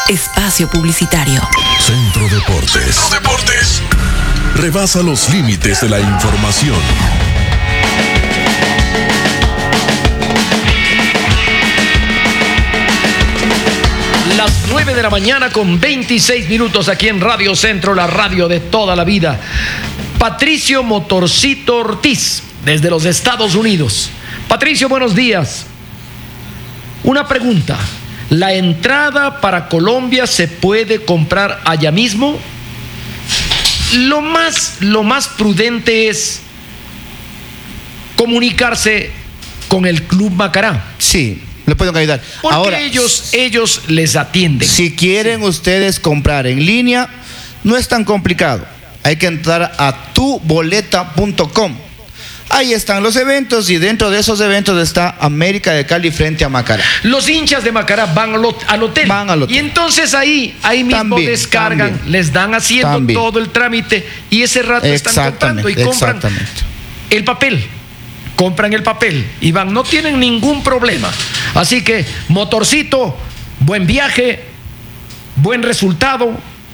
Espacio publicitario. Centro Deportes. Rebasa los límites de la información. Las 9 de la mañana con 26 minutos aquí en Radio Centro, la radio de toda la vida. Patricio Motorcito Ortiz, desde los Estados Unidos. Patricio, buenos días. Una pregunta. ¿La entrada para Colombia se puede comprar allá mismo? Lo más prudente es comunicarse con el Club Macará. Sí, le pueden ayudar. Porque ahora, ellos les atienden. Si quieren ustedes comprar en línea, no es tan complicado. Hay que entrar a tuboleta.com. Ahí están los eventos y dentro de esos eventos está América de Cali frente a Macará. Los hinchas de Macará van al hotel. Y entonces ahí mismo descargan, les dan haciendo todo el trámite y ese rato están comprando y compran el papel. Compran el papel y van, no tienen ningún problema. Así que, Motorcito, buen viaje, buen resultado.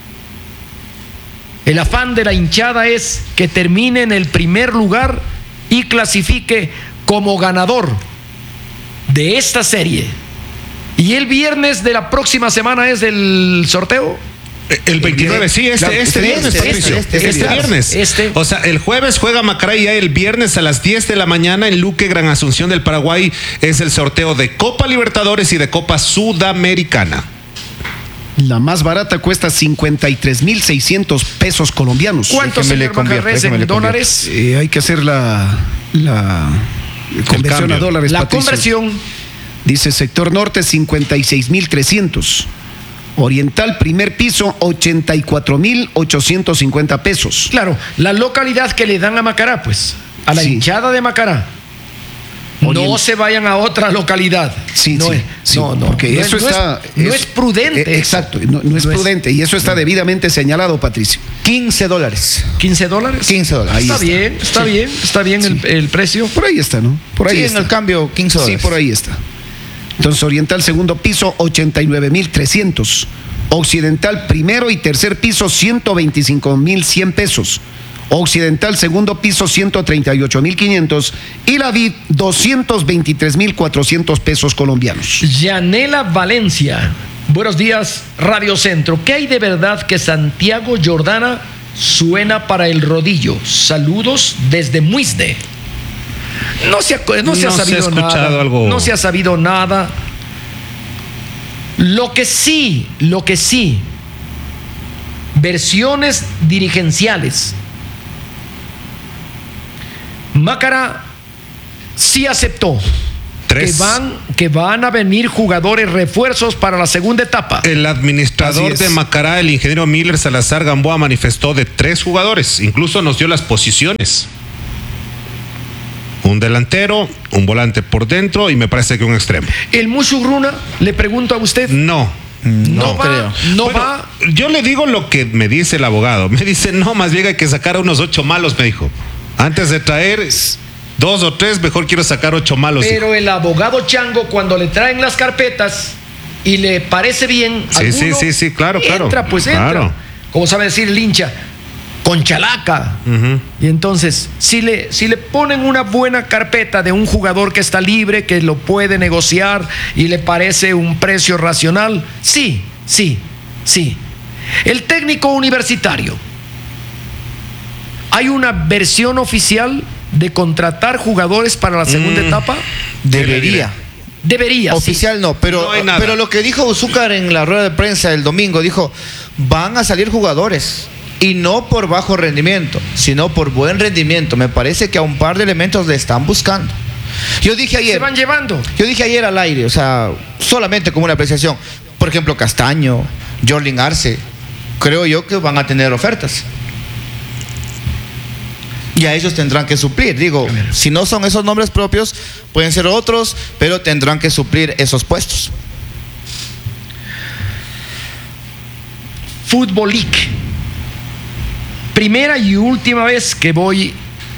El afán de la hinchada es que termine en el primer lugar y clasifique como ganador de esta serie. ¿Y el viernes de la próxima semana es el sorteo? El 29, sí, este viernes, Patricio. Este viernes. O sea, el jueves juega Macará y ya el viernes a las 10 de la mañana en Luque, Gran Asunción del Paraguay, es el sorteo de Copa Libertadores y de Copa Sudamericana. La más barata cuesta 53,600 pesos colombianos. ¿Cuánto se le convierte en dólares? Hay que hacer la conversión a dólares. La Patricio. conversión. Dice sector norte 56,300. Oriental, primer piso, 84,850 pesos. Claro, la localidad que le dan a Macará, pues, a la hinchada de Macará. No se vayan a otra localidad. Porque eso está. No es prudente. Exacto, no es prudente. Y eso está debidamente señalado, Patricio. $15. $15. $15. Está bien el precio. Por ahí está, ¿no? Por ahí está. En el cambio, $15. Sí, por ahí está. Entonces, Oriental, segundo piso, 89,300. Occidental, primero y tercer piso, 125,100 pesos. Occidental, segundo piso, 138,500. Y la VIP, 223,400 pesos colombianos. Yanela Valencia. Buenos días, Radio Centro. ¿Qué hay de verdad que Santiago Jordana suena para el rodillo? Saludos desde Muisne. No se ha sabido nada. No se ha sabido nada. Lo que sí, versiones dirigenciales. Macará sí aceptó que van a venir jugadores refuerzos para la segunda etapa. El administrador de Macará, el ingeniero Miller Salazar Gamboa, manifestó de 3 jugadores. Incluso nos dio las posiciones. Un delantero, un volante por dentro y me parece que un extremo. ¿El Mushugruna, le pregunto a usted? No creo. Va. Yo le digo lo que me dice el abogado. Me dice, no, más bien hay que sacar a unos 8 malos, me dijo. Antes de traer 2 o 3, mejor quiero sacar 8 malos. Pero el abogado Chango, cuando le traen las carpetas y le parece bien, sí, claro. Entra. Como sabe decir el hincha, con chalaca. Y entonces, si le ponen una buena carpeta de un jugador que está libre, que lo puede negociar y le parece un precio racional, sí. El técnico universitario. ¿Hay una versión oficial de contratar jugadores para la segunda etapa? Debería. Oficial no, pero lo que dijo Uzúcar en la rueda de prensa el domingo, dijo, van a salir jugadores. Y no por bajo rendimiento, sino por buen rendimiento. Me parece que a un par de elementos le están buscando. Yo dije ayer. Se van llevando. Yo dije ayer al aire, o sea, solamente como una apreciación. Por ejemplo, Castaño, Jorlin Arce. Creo yo que van a tener ofertas. Y a ellos tendrán que suplir. Digo, si no son esos nombres propios, pueden ser otros, pero tendrán que suplir esos puestos. Fútbol League. Primera y última vez que voy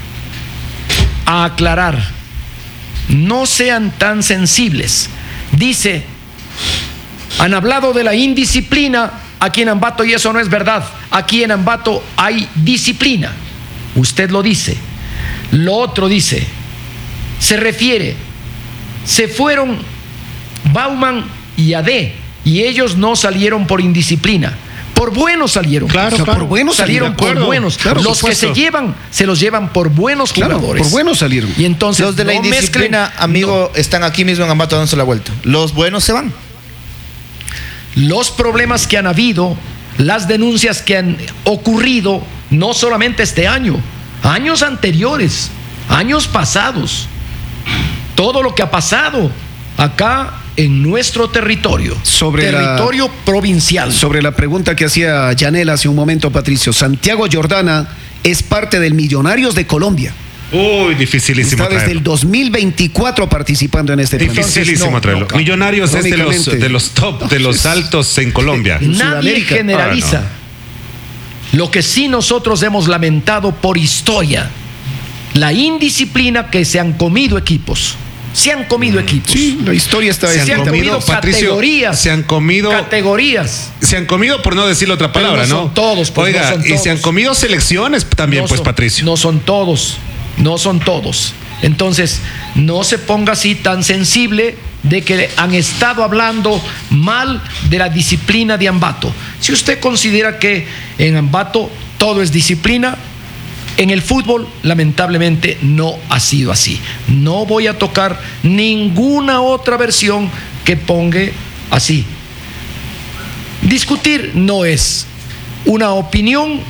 a aclarar. No sean tan sensibles. Dice Han hablado de la indisciplina aquí en Ambato y eso no es verdad. Aquí en Ambato hay disciplina. Usted lo dice. Lo otro dice, se refiere, se fueron Bauman y Ade y ellos no salieron por indisciplina. Por buenos salieron. Claro, claro. Por buenos salieron, por buenos. Claro, los que se llevan, se los llevan por buenos jugadores. Por buenos salieron. Y entonces los de la indisciplina, amigo, están aquí mismo en Ambato dándose la vuelta. Los buenos se van. Los problemas que han habido, las denuncias que han ocurrido, no solamente este año, años anteriores, años pasados, todo lo que ha pasado acá en nuestro territorio, territorio provincial. Sobre la pregunta que hacía Yanel hace un momento, Patricio, Santiago Jordana es parte del Millonarios de Colombia. Uy, dificilísimo Está desde el 2024 participando en este plan. Dificilísimo traerlo. Millonarios es de los top, de los altos en Colombia. Nadie generaliza. Lo que sí nosotros hemos lamentado por historia, la indisciplina que se han comido equipos. Se han comido equipos. Sí, la historia está. Se han comido categorías. Se han comido categorías. Se han comido, por no decir otra palabra, no son todos, pues. Oiga, no son todos. Y se han comido selecciones también, pues, Patricio. No son todos. No son todos. Entonces, no se ponga así tan sensible de que han estado hablando mal de la disciplina de Ambato. Si usted considera que en Ambato todo es disciplina, en el fútbol lamentablemente no ha sido así. No voy a tocar ninguna otra versión que ponga así. Discutir no es una opinión.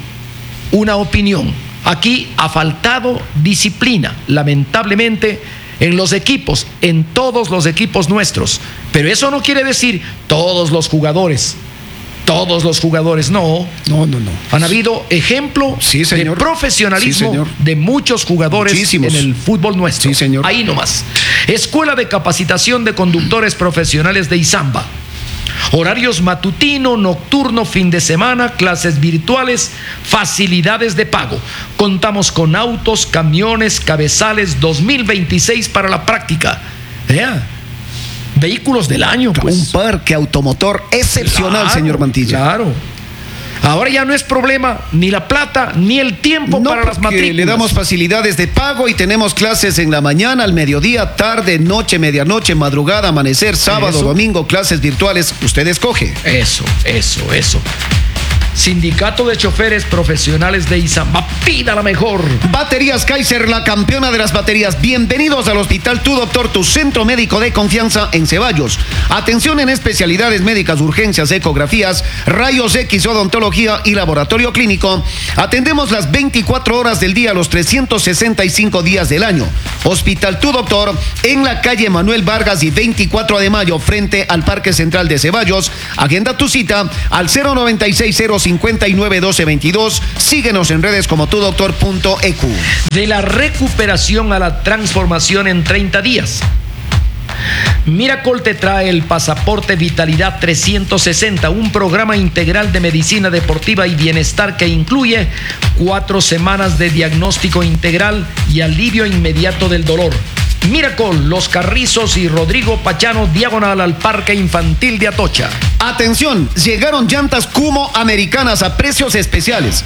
Aquí ha faltado disciplina, lamentablemente, en los equipos, en todos los equipos nuestros. Pero eso no quiere decir todos los jugadores, no. Han habido ejemplo de profesionalismo de muchos jugadores en el fútbol nuestro. Sí, señor. Ahí nomás. Escuela de Capacitación de Conductores Profesionales de Izamba. Horarios matutino, nocturno, fin de semana, clases virtuales, facilidades de pago. Contamos con autos, camiones, cabezales 2026 para la práctica. Vehículos del año, pues. Un parque automotor excepcional, claro, señor Mantilla. Claro. Ahora ya no es problema ni la plata ni el tiempo para las matrículas. Le damos facilidades de pago y tenemos clases en la mañana, al mediodía, tarde, noche, medianoche, madrugada, amanecer, sábado, domingo, clases virtuales. Usted escoge. Eso. Sindicato de Choferes Profesionales de Izamba, pida la mejor. Baterías Kaiser, la campeona de las baterías. Bienvenidos al Hospital Tu Doctor, tu centro médico de confianza en Ceballos. Atención en especialidades médicas, urgencias, ecografías, rayos X, odontología y laboratorio clínico. Atendemos las 24 horas del día, los 365 días del año. Hospital Tu Doctor, en la calle Manuel Vargas y 24 de mayo, frente al Parque Central de Ceballos. Agenda tu cita al 096-059-1222. Síguenos en redes como tudoctor.eq. De la recuperación a la transformación en 30 días. Miracol te trae el Pasaporte Vitalidad 360, un programa integral de medicina deportiva y bienestar que incluye 4 semanas de diagnóstico integral y alivio inmediato del dolor. Miracol, Los Carrizos y Rodrigo Pachano, diagonal al Parque Infantil de Atocha. Atención, llegaron llantas Kumo americanas a precios especiales.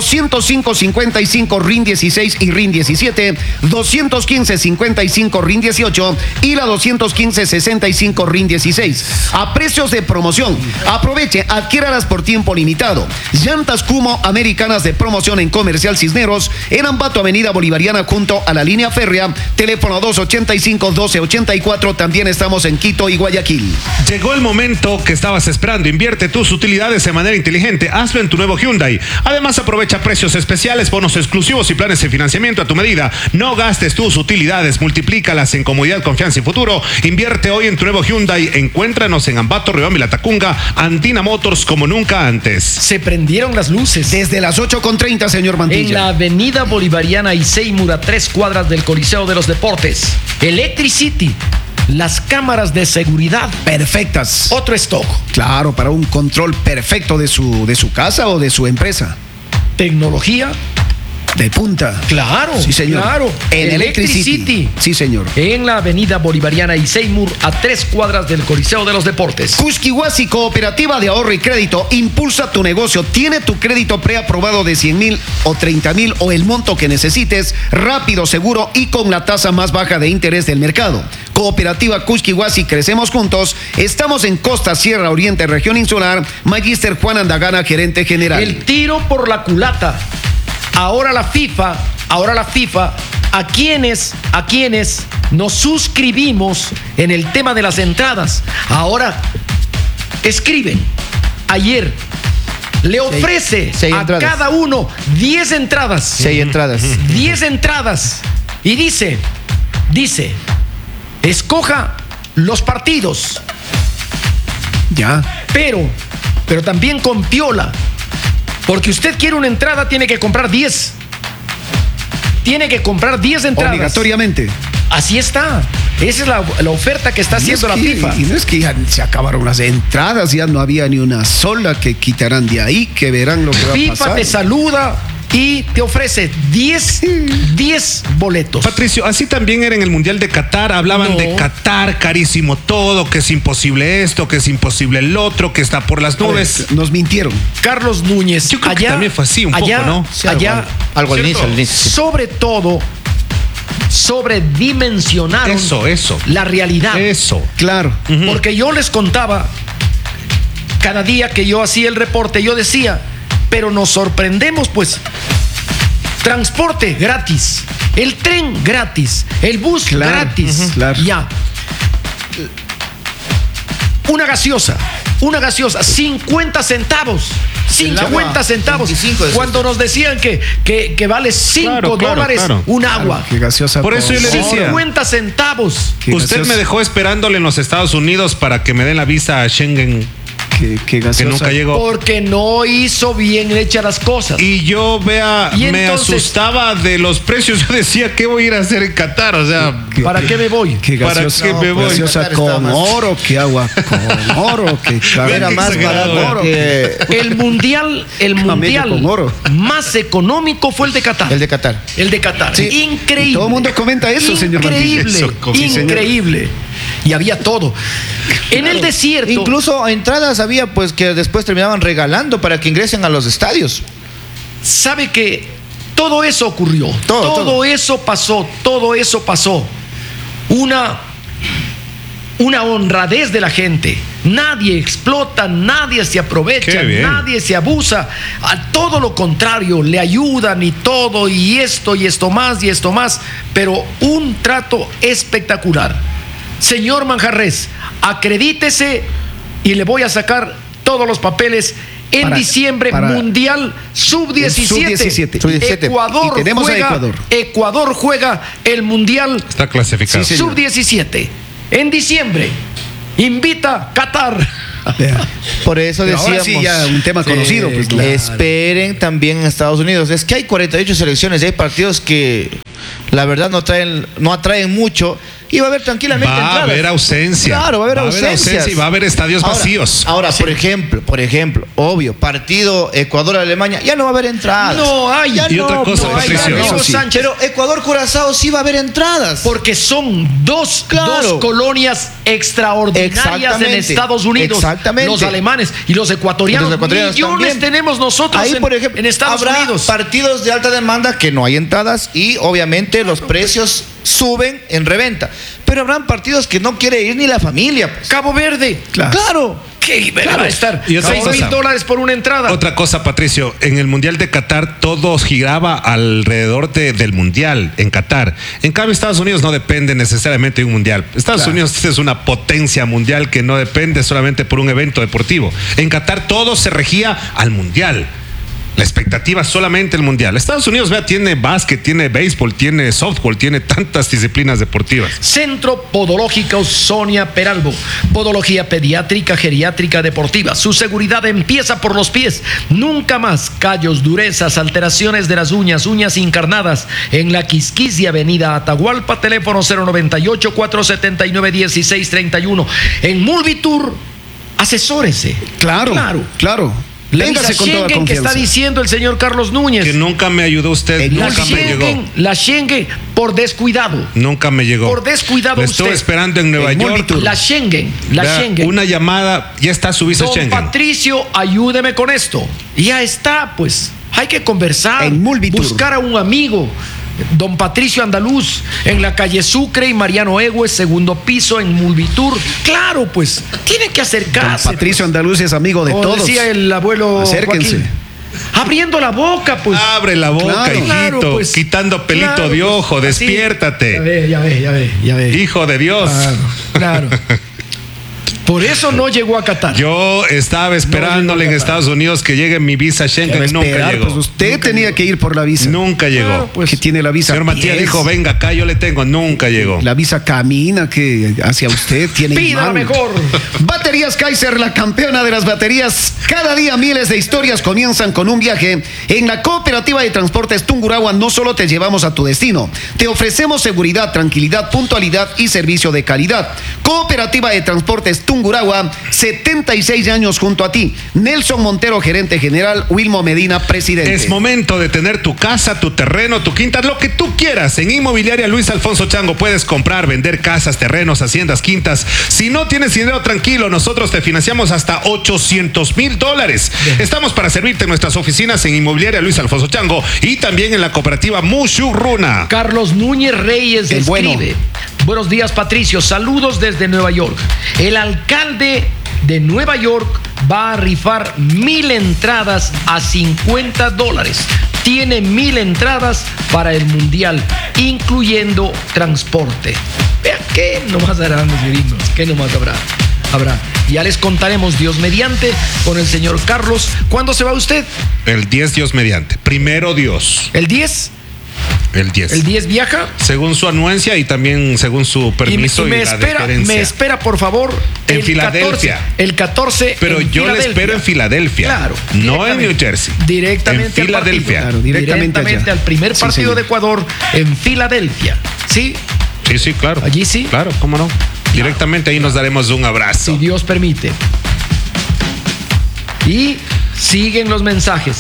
205.55 RIN 16 y RIN 17, 215.55 RIN 18 y la 215.65 RIN 16. A precios de promoción. Aproveche, adquiéralas por tiempo limitado. Llantas Kumo americanas de promoción en Comercial Cisneros, en Ambato, Avenida Bolivariana, junto a la línea férrea. Teléfono 285-1284. También estamos en Quito y Guayaquil. Llegó el momento que estabas esperando. Invierte tus utilidades de manera inteligente. Hazlo en tu nuevo Hyundai. Además, aprovecha precios especiales, bonos exclusivos y planes de financiamiento a tu medida. No gastes tus utilidades, multiplícalas en comodidad, confianza y futuro. Invierte hoy en tu nuevo Hyundai. Encuéntranos en Ambato, Riobamba y La Tacunga. Andina Motors como nunca antes. Se prendieron las luces. Desde las 8:30, señor Mantilla. En la Avenida Bolivariana y Seymour, a 3 cuadras del Coliseo de los Deportes. Electricity, las cámaras de seguridad perfectas. Otro stock. Claro, para un control perfecto de su casa o de su empresa. Tecnología De punta. Claro, sí, señor. Claro. En Electricity. Sí, señor. En la avenida Bolivariana y Seymour, a 3 cuadras del Coliseo de los Deportes. Kushkiwasi Cooperativa de Ahorro y Crédito impulsa tu negocio. Tiene tu crédito preaprobado de 100,000 o 30,000 o el monto que necesites, rápido, seguro y con la tasa más baja de interés del mercado. Cooperativa Kushkiwasi, crecemos juntos. Estamos en Costa, Sierra Oriente, Región Insular. Magíster Juan Andagana, gerente general. El tiro por la culata. Ahora la FIFA, a quienes nos suscribimos en el tema de las entradas, ahora escriben. Ayer le ofrece a cada uno 10 entradas. 6 entradas. 10 entradas. Y dice, escoja los partidos. Ya. Pero también con piola. Porque usted quiere una entrada, tiene que comprar 10. Tiene que comprar 10 entradas. Obligatoriamente. Así está. Esa es la oferta que está haciendo la FIFA. Y no es que ya se acabaron las entradas, ya no había ni una sola que quitarán de ahí, que verán lo que va a pasar. FIFA te saluda y te ofrece 10 boletos. Patricio, así también era en el Mundial de Qatar. Hablaban de Qatar, carísimo todo, que es imposible esto, que es imposible el otro, que está por las nubes. Nos mintieron. Carlos Núñez. Yo creo que también fue así un poco, ¿no? Sí, algo al inicio. Sobre todo, sobredimensionaron la realidad. Eso. Claro. Porque yo les contaba, cada día que yo hacía el reporte, yo decía, pero nos sorprendemos, pues. Transporte gratis, el tren gratis, el bus gratis. Claro. Ya. Una gaseosa, 50 centavos. 50 centavos. Cuando nos decían que vale $5 un agua. Qué gaseosa. Por eso yo le decía 50 centavos. Usted me dejó esperándole en los Estados Unidos para que me den la visa a Schengen. Que nunca llegó. Porque no hizo bien hechas las cosas. Y yo me asustaba de los precios. Yo decía, ¿qué voy a ir a hacer en Qatar? O sea, ¿para qué me voy? ¿Para qué me voy? Gaseosa con oro, que agua con oro, que era más barato. El mundial con oro más económico fue el de Qatar. El de Qatar. Sí. Increíble. Y todo el mundo comenta eso, señor Martínez. Increíble. Y había todo. En el desierto. Incluso entradas había, pues, que después terminaban regalando para que ingresen a los estadios. ¿Sabe que todo eso ocurrió? Todo eso pasó. Una honradez de la gente. Nadie explota, nadie se aprovecha, nadie se abusa. A todo lo contrario, le ayudan y todo, y esto más. Pero un trato espectacular. Señor Manjarres, acredítese y le voy a sacar todos los papeles. En diciembre, Mundial Sub-17. Ecuador juega el Mundial. Está clasificado. Sub-17. En diciembre. Invita Qatar. Por eso decíamos. Ahora sí, ya un tema conocido. Pues, claro. Esperen también en Estados Unidos. Es que hay 48 selecciones y hay partidos que la verdad no atraen mucho. Y va a haber tranquilamente entradas. Va a haber ausencia. Claro, va a haber ausencia y va a haber estadios vacíos. Ahora, por ejemplo, obvio, partido Ecuador-Alemania, ya no va a haber entradas. No hay. Y otra cosa, Patricio. Pero Ecuador-Curazao sí va a haber entradas. Porque son dos colonias extraordinarias en Estados Unidos. Exactamente. Los alemanes y los ecuatorianos. Millones también tenemos nosotros ahí, por ejemplo, en Estados Unidos. Partidos de alta demanda que no hay entradas y obviamente los precios suben en reventa. Pero habrán partidos que no quiere ir ni la familia. Pues. Cabo Verde. Claro. ¿Qué va a estar? Y $6,000 por una entrada. Otra cosa, Patricio. En el Mundial de Qatar todo giraba alrededor del Mundial en Qatar. En cambio, Estados Unidos no depende necesariamente de un Mundial. Estados Unidos es una potencia mundial que no depende solamente por un evento deportivo. En Qatar todo se regía al Mundial. La expectativa solamente el Mundial. Estados Unidos, tiene básquet, tiene béisbol, tiene softball, tiene tantas disciplinas deportivas. Centro Podológico Sonia Peralbo. Podología pediátrica, geriátrica, deportiva. Su seguridad empieza por los pies. Nunca más callos, durezas, alteraciones de las uñas encarnadas. En la Quisquis Avenida Atahualpa, teléfono 098-479-1631. En Mulvitur, asesórese. Claro. Véngase con toda confianza. Que está diciendo el señor Carlos Núñez. Que nunca me ayudó usted, nunca me llegó. La Schengen, por descuidado. Nunca me llegó. Por descuidado usted. Estuve esperando en Nueva York. La Schengen. Una llamada, ya está su visa Schengen. Patricio, ayúdeme con esto. Ya está, pues. Hay que conversar. En Mulvitur. Buscar a un amigo. Don Patricio Andaluz, en la calle Sucre y Mariano Egues, segundo piso en Mulvitur. Claro, pues, tiene que acercarse. Don Patricio Andaluz es amigo de todos. Decía el abuelo Acérquense. Joaquín. Abriendo la boca, pues. Abre la boca, hijito. Pues, quitando pelito de ojo, pues, despiértate. Ya ve. Hijo de Dios. Claro. Por eso no llegó a Qatar. Yo estaba esperándole en Estados Unidos que llegue mi visa Schengen y nunca llegó. Pues usted tenía que ir por la visa. Nunca llegó. Pues que tiene la visa. Señor Matías dijo, venga acá, yo le tengo. Nunca llegó. La visa camina que hacia usted tiene. Pida mejor. Baterías Kaiser, la campeona de las baterías. Cada día miles de historias comienzan con un viaje. En la Cooperativa de Transportes Tungurahua no solo te llevamos a tu destino, te ofrecemos seguridad, tranquilidad, puntualidad y servicio de calidad. Cooperativa de Transportes Tungurahua, 76 años junto a ti. Nelson Montero, gerente general. Wilmo Medina, presidente. Es momento de tener tu casa, tu terreno, tu quinta, lo que tú quieras. En Inmobiliaria Luis Alfonso Chango puedes comprar, vender casas, terrenos, haciendas, quintas. Si no tienes dinero, tranquilo, nosotros te financiamos hasta $800,000. Estamos para servirte en nuestras oficinas en Inmobiliaria Luis Alfonso Chango y también en la cooperativa Mushurruna. Carlos Núñez Reyes escribe. Bueno. Buenos días, Patricio. Saludos desde Nueva York. El alcalde de Nueva York va a rifar 1,000 entradas a $50. Tiene 1,000 entradas para el Mundial, incluyendo transporte. Vean qué nomás harán los gringos, qué nomás habrá. Ya les contaremos, Dios mediante, con el señor Carlos. ¿Cuándo se va usted? El 10, Dios mediante. Primero Dios. ¿El 10? El 10. ¿El 10 viaja? Según su anuencia y también según su permiso y me espera, por favor. En Filadelfia. El 14. Pero yo le espero en Filadelfia. Claro. No en New Jersey. Directamente en Filadelfia. Claro, directamente al primer partido de Ecuador en Filadelfia. ¿Sí? Sí, claro. Allí sí. Claro, cómo no. Directamente ahí nos daremos un abrazo. Si Dios permite. Y siguen los mensajes.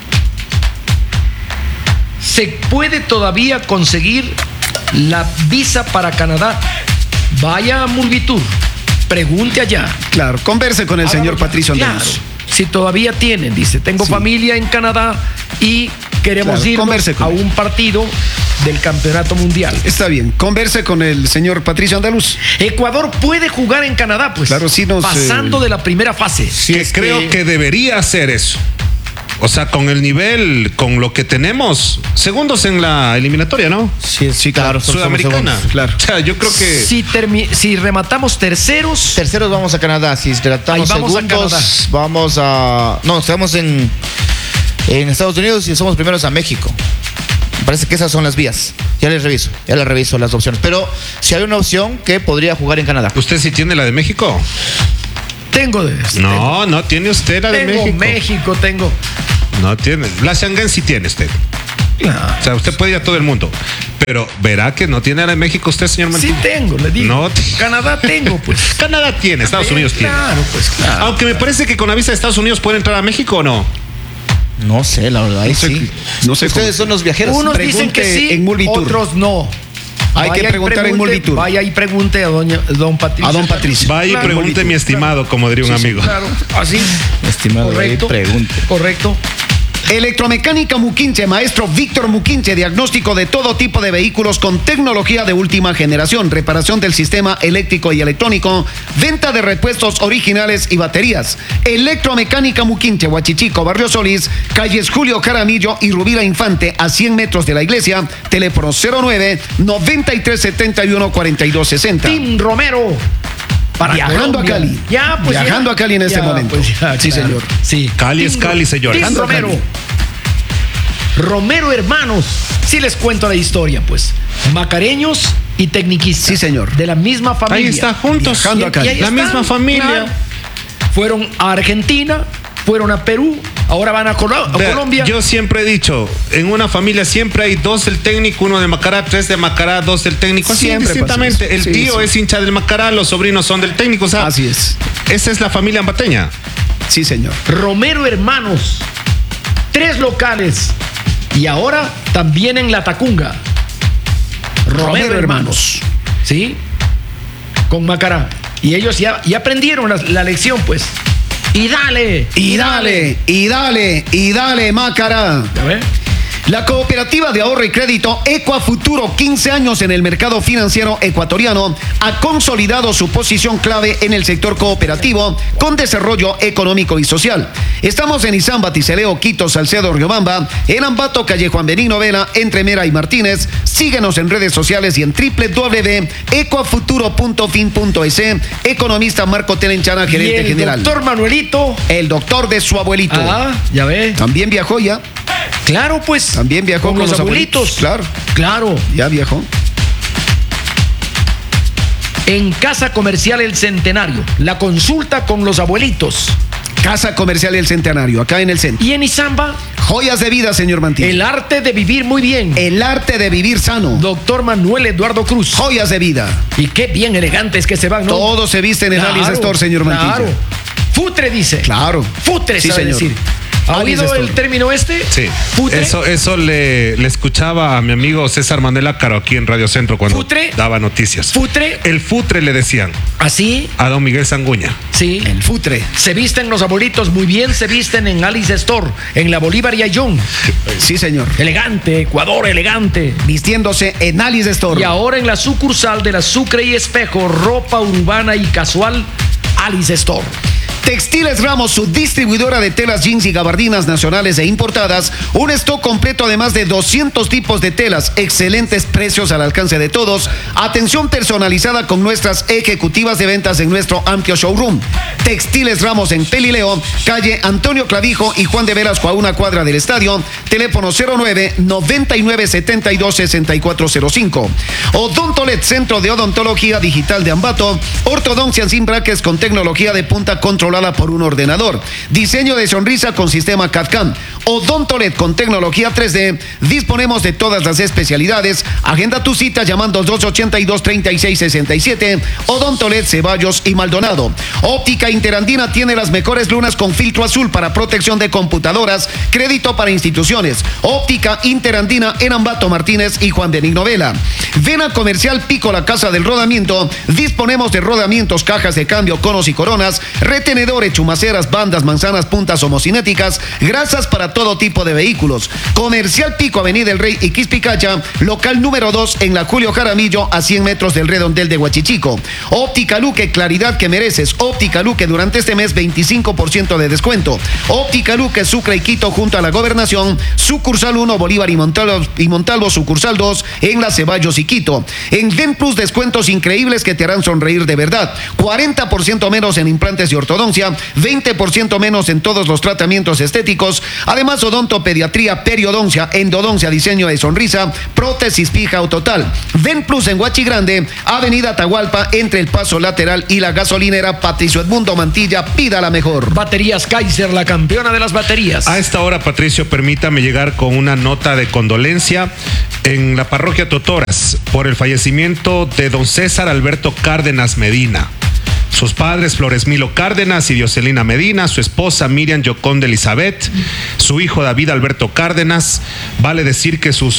¿Se puede todavía conseguir la visa para Canadá? Vaya a Mulvitur, pregunte allá. Claro, converse con el señor Patricio Andaluz. Claro, si todavía tienen, dice, tengo familia en Canadá y queremos ir a un partido del campeonato mundial. Está bien, converse con el señor Patricio Andaluz. Ecuador puede jugar en Canadá, pues. Claro, sí pasando de la primera fase. Sí, creo que debería hacer eso. O sea, con el nivel, con lo que tenemos, segundos en la eliminatoria, ¿no? Sí, claro. Sudamericana. Claro. O sea, yo creo que... Si rematamos terceros... Terceros vamos a Canadá. Si rematamos segundos, vamos a... No, estamos en Estados Unidos y somos primeros a México. Me parece que esas son las vías. Ya les reviso las opciones. Pero si hay una opción que podría jugar en Canadá. ¿Usted sí tiene la de México? No tiene usted la de México. Tengo. No tiene. La Schengen sí tiene usted. No. O sea, usted puede ir a todo el mundo. Pero verá que no tiene la de México usted, señor Martín. Sí tengo, le digo. No, Canadá tengo, pues. Canadá tiene, Estados Unidos tiene. Claro. Aunque me parece que con la visa de Estados Unidos puede entrar a México o no. No sé, la verdad. No sé. Ustedes son los viajeros. Unos dicen que sí, en otros no. Hay que preguntar en Mulvitur. Vaya y pregunte a don Patricio. A don Patricio. Vaya y pregunte, mi estimado, como diría un amigo. Claro, así. Estimado, correcto. Pregunte. Correcto. Electromecánica Muquinche, maestro Víctor Muquinche, diagnóstico de todo tipo de vehículos con tecnología de última generación, reparación del sistema eléctrico y electrónico, venta de repuestos originales y baterías. Electromecánica Muquinche, Huachichico, Barrio Solís, calles Julio Jaramillo y Rubira Infante, a 100 metros de la iglesia, teléfono 09-9371-4260. Tim Romero. Viajando a Cali. Viajando a Cali en este momento. Pues sí, señor. Sí. Cali es Cali, señor. Tim Romero. Romero hermanos. Sí les cuento la historia, pues. Macareños y tecniquistas. Sí, señor. De la misma familia. Ahí está, juntos. Viajando a Cali. La misma familia. Claro. Fueron a Argentina, fueron a Perú, ahora van a Colombia. Yo siempre he dicho, en una familia siempre hay 2 del técnico, 1 de Macará, 3 de Macará, 2 del técnico. Así indistintamente. El tío es hincha del Macará, los sobrinos son del técnico. O sea, así es. Esa es la familia ambateña. Sí, señor. Romero Hermanos, 3 locales. Y ahora también en La Tacunga. Romero Hermanos. ¿Sí? Con Macará. Y ellos ya aprendieron la lección, pues. Y dale. Y dale, y dale, y dale, Macará. ¿Ya ves? La cooperativa de ahorro y crédito Ecuafuturo, 15 años en el mercado financiero ecuatoriano, ha consolidado su posición clave en el sector cooperativo con desarrollo económico y social. Estamos en Izamba, Ticeleo, Quito, Salcedo, Riobamba, en Ambato, calle Juan Benigno Vela, entre Mera y Martínez. Síguenos en redes sociales y en www.ecuafuturo.fin.es. Economista Marco Telenchana, gerente general. El doctor Manuelito. El doctor de su abuelito. Ah, ya ve. También viajó ya. Claro, pues. También viajó con los abuelitos. Claro. Ya viajó. En Casa Comercial El Centenario, la consulta con los abuelitos. Casa Comercial El Centenario, acá en el centro. Y en Izamba, joyas de vida, señor Mantilla. El arte de vivir muy bien. El arte de vivir sano. Doctor Manuel Eduardo Cruz. Joyas de vida. Y qué bien elegantes que se van, ¿no? Todos se visten en Alice Store, señor Mantilla. Claro. Futre dice. Claro. Futre, sí, sabe decir. ¿Ha oído el término este? Sí. ¿Futre? Eso le escuchaba a mi amigo César Manuel Ácaro aquí en Radio Centro cuando daba noticias. ¿Futre? El futre le decían. ¿Así? A don Miguel Sanguña. Sí. El futre. Se visten los abuelitos muy bien, se visten en Alice Store, en la Bolívar y Ayllón. Sí, señor. Elegante, Ecuador elegante. Vistiéndose en Alice Store. Y ahora en la sucursal de la Sucre y Espejo, ropa urbana y casual, Alice Store. Textiles Ramos, su distribuidora de telas, jeans y gabardinas nacionales e importadas. Un stock completo de más de 200 tipos de telas. Excelentes precios al alcance de todos. Atención personalizada con nuestras ejecutivas de ventas en nuestro amplio showroom. Textiles Ramos en Pelileo, calle Antonio Clavijo y Juan de Velasco, a una cuadra del estadio. Teléfono 09-9972-6405. Odontolet, Centro de Odontología Digital de Ambato. Ortodoncia sin brackets con tecnología de punta controlada por un ordenador. Diseño de sonrisa con sistema CAD/CAM. Odontolet con tecnología 3D. Disponemos de todas las especialidades. Agenda tu cita llamando al 282-3667. Odontolet, Ceballos y Maldonado. Óptica Interandina tiene las mejores lunas con filtro azul para protección de computadoras. Crédito para instituciones. Óptica Interandina en Ambato, Martínez y Juan Benigno Vela. Vena Comercial Pico, la casa del rodamiento. Disponemos de rodamientos, cajas de cambio, conos y coronas, retenedores, chumaceras, bandas, manzanas, puntas homocinéticas, grasas para todo tipo de vehículos. Comercial Pico, Avenida El Rey y Quispicacha, local número 2 en la Julio Jaramillo, a 100 metros del redondel de Huachichico. Óptica Luque, claridad que mereces. Óptica Luque, durante este mes 25% de descuento. Óptica Luque, Sucre y Quito junto a la Gobernación. Sucursal 1, Bolívar y Montalvo, sucursal 2 en Las Ceballos y Quito. En Den Plus, descuentos increíbles que te harán sonreír de verdad. 40% menos en implantes y ortodoncia, 20% menos en todos los tratamientos estéticos. Además, odontopediatría, periodoncia, endodoncia, diseño de sonrisa, prótesis fija o total. Den Plus en Huachi Grande, Avenida Atahualpa, entre el paso lateral y la gasolinera Patricio Edmundo Mantilla. Pida la mejor. Baterías Kaiser, la campeona de las baterías. A esta hora, Patricio, permítame llegar con una nota de condolencia en la parroquia Totoras por el fallecimiento de don César Alberto Cárdenas Medina. Sus padres, Flores Milo Cárdenas y Dioselina Medina, su esposa Miriam Yoconda Elizabeth, su hijo David Alberto Cárdenas. Vale decir que sus